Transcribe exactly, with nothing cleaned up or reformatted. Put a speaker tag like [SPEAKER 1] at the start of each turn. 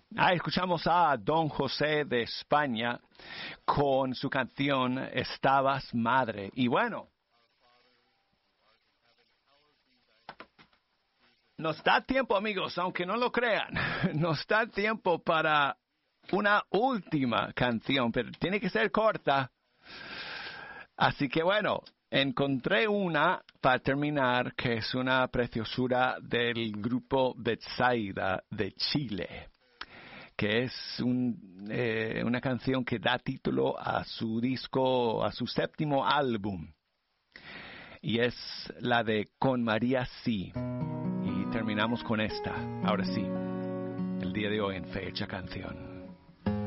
[SPEAKER 1] Ah, escuchamos a Don José de España con su canción Estabas Madre. Y bueno, nos da tiempo, amigos, aunque no lo crean, nos da tiempo para una última canción, pero tiene que ser corta. Así que bueno, encontré una para terminar que es una preciosura del grupo Betsaida de Chile, que es un, eh, una canción que da título a su disco, a su séptimo álbum, y es la de Con María Sí. Y terminamos con esta, ahora sí, el día de hoy en Fecha Canción.